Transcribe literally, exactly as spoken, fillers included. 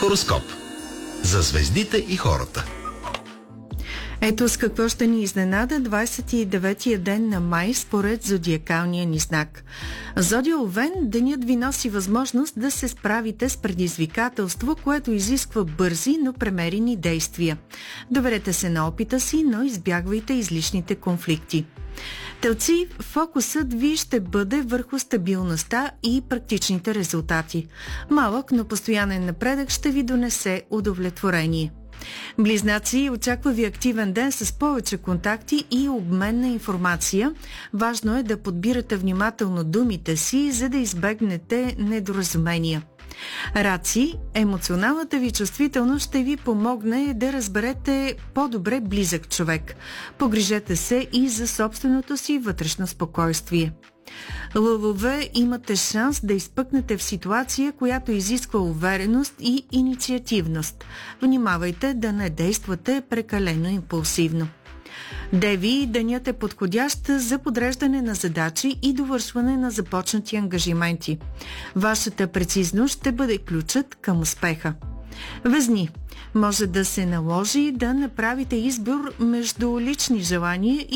Хороскоп за звездите и хората. Ето с какво ще ни изненада двадесет и деветия ден на май според зодиакалния ни знак. Зодия Овен, денят ви носи възможност да се справите с предизвикателство, което изисква бързи, но премерени действия. Доверете се на опита си, но избягвайте излишните конфликти. Телци, фокусът ви ще бъде върху стабилността и практичните резултати. Малък, но постоянен напредък ще ви донесе удовлетворение. Близнаци, очаква ви активен ден с повече контакти и обмен на информация. Важно е да подбирате внимателно думите си, за да избегнете недоразумения. Раци, емоционалната ви чувствителност ще ви помогне да разберете по-добре близък човек. Погрижете се и за собственото си вътрешно спокойствие. Лъвове, имате шанс да изпъкнете в ситуация, която изисква увереност и инициативност. Внимавайте да не действате прекалено импулсивно. Деви, денят е подходящ за подреждане на задачи и довършване на започнати ангажименти. Вашата прецизност ще бъде ключът към успеха. Везни, може да се наложи да направите избор между лични желания